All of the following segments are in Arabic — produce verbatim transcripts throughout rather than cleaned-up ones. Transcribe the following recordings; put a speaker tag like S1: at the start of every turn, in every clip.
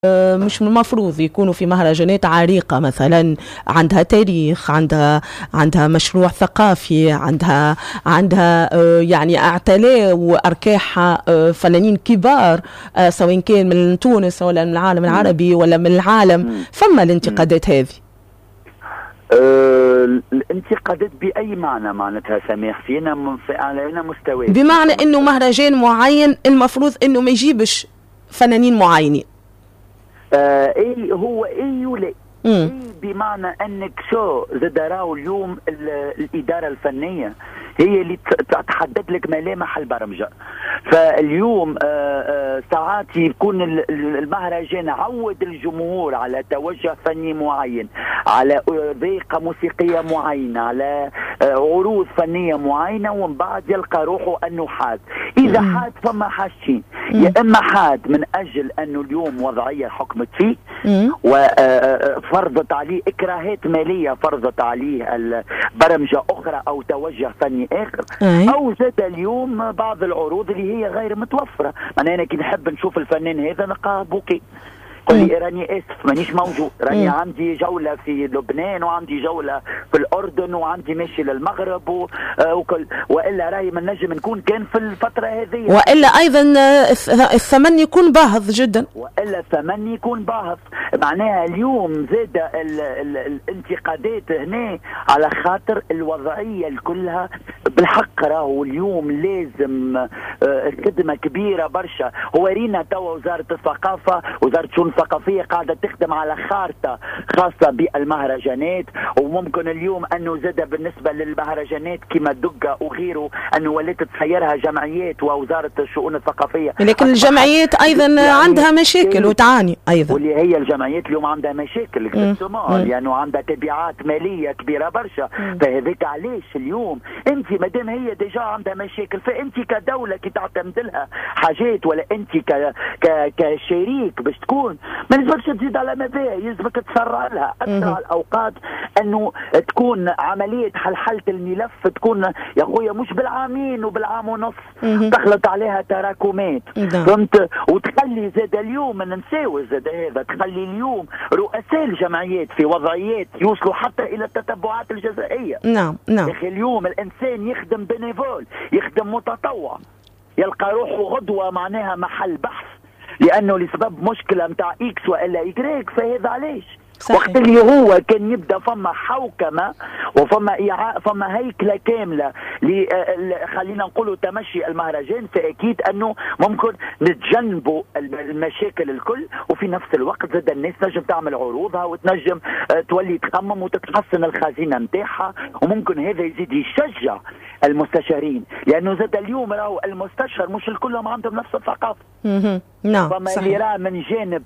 S1: مش من المفروض يكونوا في مهرجانات عريقة مثلا عندها تاريخ، عندها عندها مشروع ثقافي، عندها عندها يعني اعتلاء واركاح فنانين كبار سواء كان من تونس ولا من العالم العربي ولا من العالم. فما الانتقادات هذه؟
S2: أه الانتقادات بأي معنى معناتها سماح فينا على مستوى،
S1: بمعنى انه مهرجان معين المفروض انه ما يجيبش فنانين معينين.
S2: آه اي هو اي ولا اي بمعنى انك شو زاد راهو اليوم الاداره الفنيه هي اللي تحدد لك ملامح البرمجه. فاليوم آآ آآ ساعات يكون المهرجان عود الجمهور على توجه فني معين، على ذيقه موسيقيه معينه، على عروض فنيه معينه، ومن بعد يلقى روحه انه حاد. اذا حاد فما حاجتين، يا اما حاد من اجل انه اليوم وضعيه حكمت فيه وفرضت عليه اكراهات ماليه، فرضت عليه برمجه اخرى او توجه فني اخر، او زاد اليوم بعض العروض اللي هي غير متوفره. انا كي نحب نشوف الفنان هذا نلقاه بوكي قل لي راني اسف مانيش موجود، راني عندي جوله في لبنان وعندي جوله في الاردن وعندي ماشي للمغرب و... وكل والا راهي من نجم نكون كان في الفتره هذه،
S1: والا ايضا الثمن يكون باهظ جدا،
S2: والا الثمن يكون باهظ. معناها اليوم زاد ال... ال... الانتقادات هنا على خاطر الوضعيه كلها بالحق. راهو اليوم لازم خدمه كبيره برشا. هو رينا توا وزاره الثقافه وزاره الشؤون الثقافيه قاعده تخدم على خارطه خاصه بالمهرجانات، وممكن اليوم انه زاد بالنسبه للمهرجانات كما دقه وغيره انه ولات تسيرها جمعيات ووزاره الشؤون الثقافيه.
S1: لكن الجمعيات ايضا يعني عندها مشاكل وتعاني ايضا،
S2: واللي هي الجمعيات اليوم عندها مشاكل لانه يعني عندها تبعات ماليه كبيره برشا. فهذيك علاش اليوم انت مادام هي ديجا عندها مشاكل، فانت كدوله كي تعتمد لها حاجات، ولا انت ك ك كشريك باش تكون ما لازمكش تزيد على ما فيها، يلزمك تسرع لها اسرع الاوقات انه تكون عمليه حلحله الملف تكون يا خويا مش بالعامين وبالعام ونص تخلط عليها تراكمات، فهمت؟ وتخلي زاد اليوم ما ننساوش زاد هذا، تخلي اليوم رؤساء الجمعيات في وضعيات يوصلوا حتى الى التتبعات الجزائيه.
S1: نعم نعم.
S2: يا اخي اليوم الانسان يخدم بنيفول، يخدم متطوع، يلقى روحه غدوه معناها محل بحث لانه لسبب مشكله نتاع اكس والا يكريك. فهذا علاش وقت اللي هو كان يبدا فما حوكمه وفما إعاء فما هيكله كامله ل خلينا نقولوا تمشي المهرجان، فاكيد انه ممكن نتجنبوا المشاكل الكل، وفي نفس الوقت زاد الناس تنجم تعمل عروضها وتنجم تولي تخمم وتتحسن الخزينه نتاعها، وممكن هذا يزيد يشجع المستشارين، لانه زاد اليوم راهو المستشار مش الكلهم عندهم نفس الثقافه.
S1: نعم
S2: فما اللي راه من جانب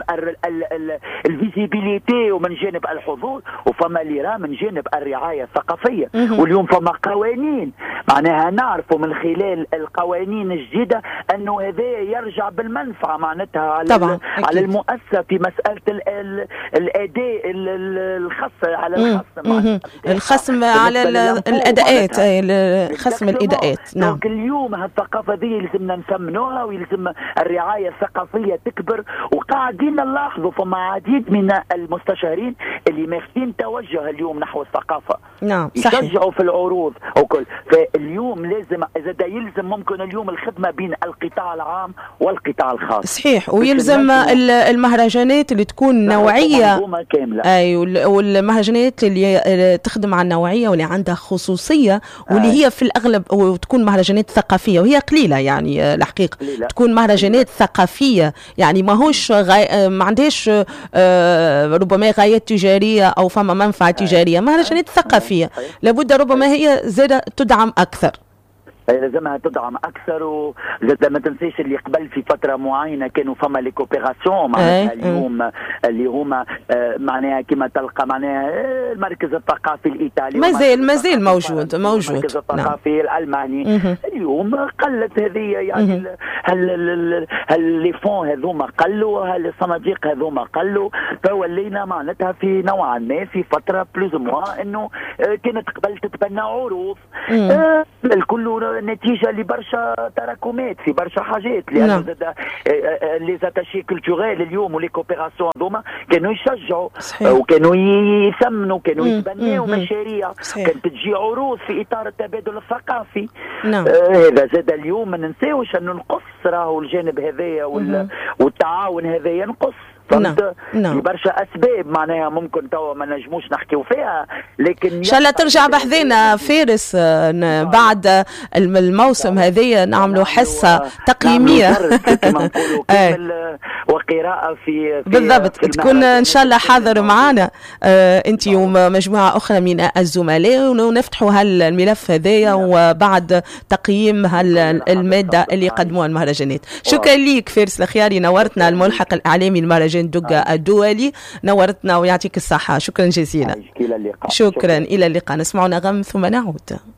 S2: الفيزيبيليتي ومن جانب الحضور، وفما اللي راه من جانب الرعايه الثقافيه. واليوم فما قوانين معناها نعرفوا من خلال القوانين الجديده انه هذا يرجع بالمنفعه معناتها على
S1: طبعا
S2: على المؤسسه في مساله الاداء الخاصه على الخصم
S1: الخصم على الاداءات، خصم الاداءات. نعم.
S2: اليوم هالثقافه ذي لازمنا نثمنوها ويلزم الرعايه الثقافيه تكبر، وقاعدين نلاحظوا فما عديد من المستشارين اللي ماخذين توجه اليوم نحو الثقافه.
S1: نعم صحيح.
S2: يشجعوا في العروض وكل. فاليوم لازم اذا يلزم ممكن اليوم الخدمه بين القطاع العام والقطاع الخاص.
S1: صحيح. ويلزم المهرجانات اللي تكون نوعيه كامله. اي والمهرجانات اللي تخدم على النوعيه واللي عندها خصوصيه واللي أي. هي في الاغلب وتكون مهرجانات ثقافيه، وهي قليله يعني الحقيقه قليلة. تكون مهرجانات ثقافيه يعني ماهوش غاي... ما عندهاش ربما غايات تجاريه او فما منفعه تجاريه، مهرجانات ثقافيه لابد ربما هي زادة تدعم اكثر.
S2: لازمها تدعم اكثر. وزاد ما تنسيش اللي قبل في فتره معينه كانوا فما لي كوبيراسيون معناها اليوم اللي هما معناها كما تلقى معناها المركز الثقافي الايطالي
S1: مازال مازال موجود موجود
S2: المركز الثقافي نعم. الالماني مم. اليوم قلت هذه يعني هل هل لي فون هذوما قلوا، هل الصناديق هذوما قلوا، فولينا معناتها في نوعا ما في فتره بلوز موا انه كانت قبل تتبنى عروض آه الكل نتيجه لبرشا تراكمات في برشا حاجات، لانه
S1: نعم.
S2: زاد لي زاتاشي كولتوريل اليوم ولي كوبيراسيون هذوما كانوا يشجعوا
S1: صحيح.
S2: وكانوا يسمنوا، كانوا
S1: مم.
S2: يتبناوا
S1: مم.
S2: مشاريع،
S1: صحيح.
S2: كانت تجي عروض في اطار التبادل الثقافي.
S1: نعم.
S2: آه هذا زاد اليوم ما ننساوش انه نقص راهو الجانب هذايا وال... والتعاون هذايا ينقص.
S1: نعم. نعم.
S2: برشا اسباب معناها ممكن توا ما نجموش نحكيو فيها، لكن
S1: ان شاء الله ترجع بحذينا فارس بعد الموسم هذايا نعملوا حصه تقييميه
S2: كما نقولوا كامل وقراءه في, في
S1: بالضبط
S2: في
S1: تكون ان شاء الله حاضر معنا آه انت ومجموعه اخرى من الزملاء ونفتحوا هالملف هذايا وبعد تقييم هالماده اللي قدموها المهرجانات. شكرا ليك فارس الخياري، نورتنا الملحق الاعلامي المهرجان دوغا الدولي، نورتنا ويعطيك الصحة. شكرا جزيلا.
S2: إلى اللقاء.
S1: شكرا, شكرا. إلى اللقاء. نسمعنا غم ثم نعود.